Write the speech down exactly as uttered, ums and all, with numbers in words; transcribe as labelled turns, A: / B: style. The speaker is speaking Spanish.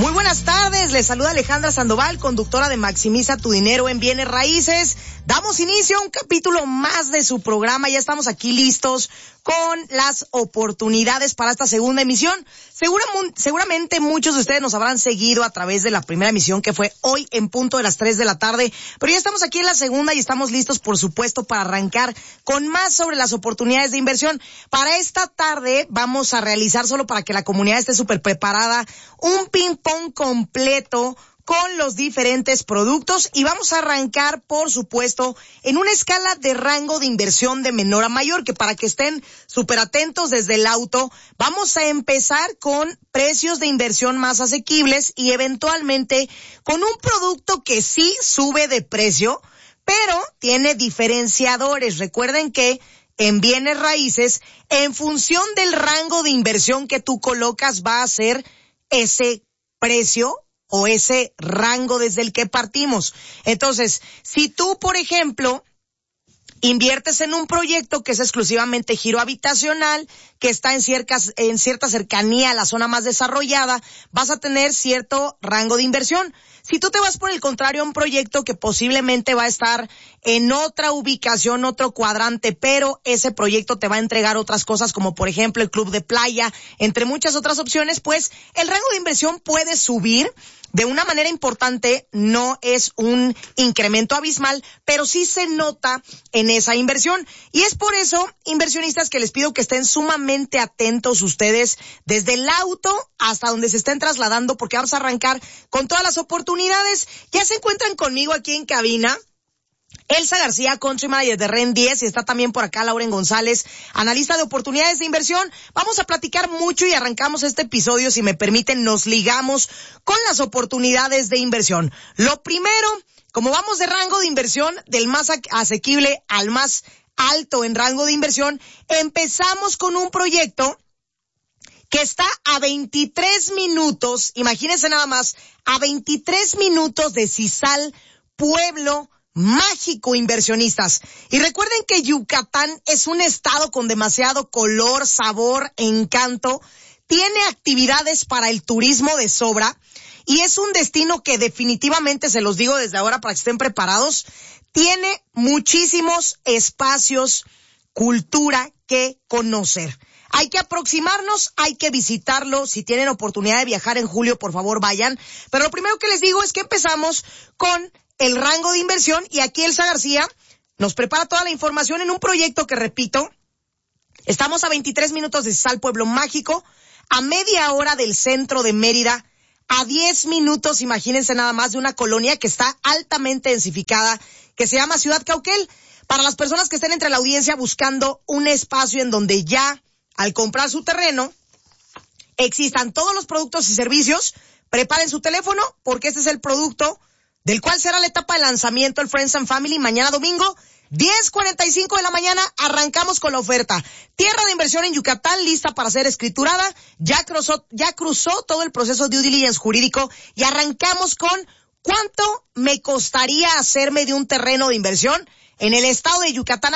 A: Muy buenas tardes, les saluda Alejandra Sandoval, conductora de Maximiza tu Dinero en Bienes Raíces. Damos inicio a un capítulo más de su programa, ya estamos aquí listos con las oportunidades para esta segunda emisión. Segura, seguramente muchos de ustedes nos habrán seguido a través de la primera emisión que fue hoy en punto de las tres de la tarde, pero ya estamos aquí en la segunda y estamos listos, por supuesto, para arrancar con más sobre las oportunidades de inversión. Para esta tarde vamos a realizar, solo para que la comunidad esté súper preparada, un ping-pong completo con los diferentes productos y vamos a arrancar, por supuesto, en una escala de rango de inversión de menor a mayor, que para que estén súper atentos desde el auto, vamos a empezar con precios de inversión más asequibles y eventualmente con un producto que sí sube de precio, pero tiene diferenciadores. Recuerden que en bienes raíces, en función del rango de inversión que tú colocas, va a ser ese precio o ese rango desde el que partimos. Entonces, si tú, por ejemplo, inviertes en un proyecto que es exclusivamente giro habitacional, que está en cierta, en cierta cercanía a la zona más desarrollada, vas a tener cierto rango de inversión. Si tú te vas por el contrario a un proyecto que posiblemente va a estar en otra ubicación, otro cuadrante, pero ese proyecto te va a entregar otras cosas como por ejemplo el club de playa, entre muchas otras opciones, pues el rango de inversión puede subir de una manera importante. No es un incremento abismal, pero sí se nota en esa inversión. Y es por eso, inversionistas, que les pido que estén sumamente atentos ustedes desde el auto hasta donde se estén trasladando, porque vamos a arrancar con todas las oportunidades. Ya se encuentran conmigo aquí en cabina Elsa García, Country Manager de REN diez, y está también por acá Lauren González, analista de oportunidades de inversión. Vamos a platicar mucho y arrancamos este episodio, si me permiten, nos ligamos con las oportunidades de inversión. Lo primero, como vamos de rango de inversión del más asequible al más alto en rango de inversión, empezamos con un proyecto que está a veintitrés minutos, imagínense nada más, a veintitrés minutos de Cizal, pueblo mágico, inversionistas. Y recuerden que Yucatán es un estado con demasiado color, sabor, encanto, tiene actividades para el turismo de sobra y es un destino que definitivamente, se los digo desde ahora para que estén preparados, tiene muchísimos espacios, cultura que conocer. Hay que aproximarnos, hay que visitarlo. Si tienen oportunidad de viajar en julio, por favor vayan. Pero lo primero que les digo es que empezamos con el rango de inversión, y aquí Elsa García nos prepara toda la información en un proyecto que, repito, estamos a veintitrés minutos de Cizal, pueblo mágico, a media hora del centro de Mérida, a diez minutos, imagínense nada más, de una colonia que está altamente densificada, que se llama Ciudad Cauquel. Para las personas que estén entre la audiencia buscando un espacio en donde ya, al comprar su terreno, existan todos los productos y servicios, preparen su teléfono, porque este es el producto del cual será la etapa de lanzamiento, el Friends and Family, mañana domingo, diez cuarenta y cinco de la mañana, arrancamos con la oferta. Tierra de inversión en Yucatán, lista para ser escriturada, ya cruzó, ya cruzó todo el proceso de due diligence jurídico, y arrancamos con ¿cuánto me costaría hacerme de un terreno de inversión en el estado de Yucatán?